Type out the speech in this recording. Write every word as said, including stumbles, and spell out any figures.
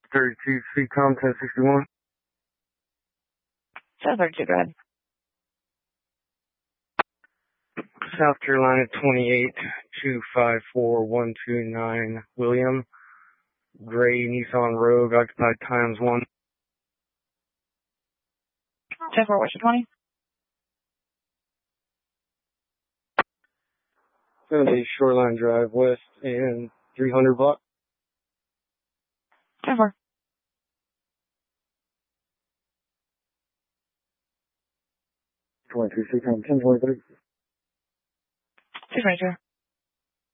thirty-two, Seacom ten sixty-one. seven thirty-two, go ahead. South Carolina twenty-eight, two five four one two nine, William. Gray Nissan Rogue, occupied times one. ten four, what's your twenty? seventy Shoreline Drive West and three hundred block. ten four. twenty-two, Seacom ten twenty-three. two twenty-two.